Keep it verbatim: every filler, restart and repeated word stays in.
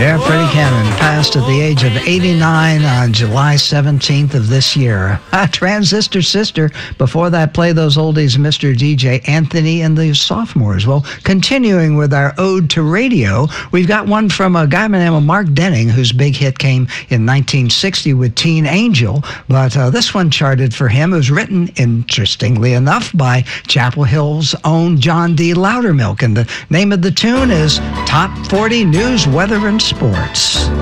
Yeah, Freddie Cannon passed at the age of eighty-nine on July seventeenth of this year. Transistor Sister. Before that, play those oldies, Mister D J Anthony and the Sophomores. Well, continuing with our ode to radio, we've got one from a guy by the name of Mark Denning, whose big hit came in nineteen sixty with Teen Angel. But uh, this one charted for him. It was written, interestingly enough, by Chapel Hill's own John D. Loudermilk. And the name of the tune is Top forty News, Weather, and Sports.